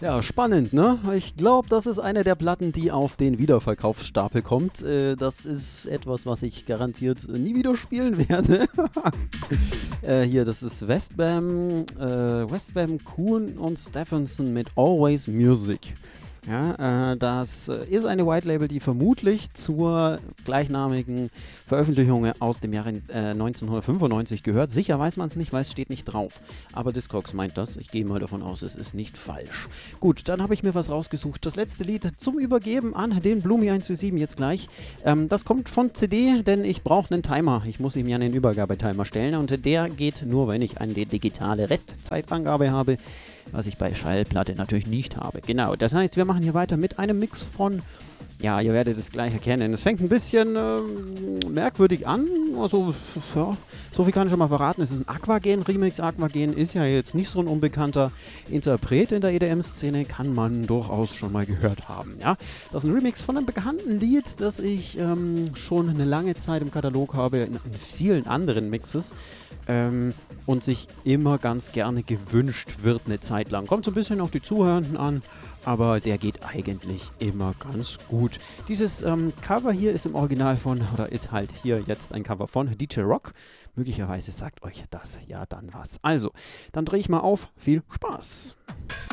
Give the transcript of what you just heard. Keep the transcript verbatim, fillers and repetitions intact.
Ja, spannend, ne? Ich glaube, das ist eine der Platten, die auf den Wiederverkaufsstapel kommt. Äh, das ist etwas, was ich garantiert nie wieder spielen werde. äh, hier, das ist Westbam, äh, Westbam, Kuhn und Stephenson mit Always Music. Ja, äh, das ist eine White Label, die vermutlich zur gleichnamigen Veröffentlichung aus dem Jahre äh, neunzehnhundertfünfundneunzig gehört. Sicher weiß man es nicht, weil es steht nicht drauf. Aber Discogs meint das. Ich gehe mal davon aus, es ist nicht falsch. Gut, dann habe ich mir was rausgesucht. Das letzte Lied zum Übergeben an den Blumi eins vier sieben jetzt gleich. Ähm, das kommt von C D, denn ich brauche einen Timer. Ich muss ihm ja einen Übergabetimer stellen und der geht nur, wenn ich eine digitale Restzeitangabe habe, was ich bei Schallplatte natürlich nicht habe. Genau, das heißt, wir machen hier weiter mit einem Mix von, ja, ihr werdet es gleich erkennen. Es fängt ein bisschen ähm, merkwürdig an, also, ja, so viel kann ich schon mal verraten. Es ist ein Aquagen-Remix. Aquagen ist ja jetzt nicht so ein unbekannter Interpret in der E D M-Szene, kann man durchaus schon mal gehört haben, ja. Das ist ein Remix von einem bekannten Lied, das ich ähm, schon eine lange Zeit im Katalog habe, in, in vielen anderen Mixes. Ähm, und sich immer ganz gerne gewünscht wird eine Zeit lang. Kommt so ein bisschen auf die Zuhörenden an, aber der geht eigentlich immer ganz gut. Dieses ähm, Cover hier ist im Original von, oder ist halt hier jetzt ein Cover von D J Rock. Möglicherweise sagt euch das ja dann was. Also, dann drehe ich mal auf. Viel Spaß!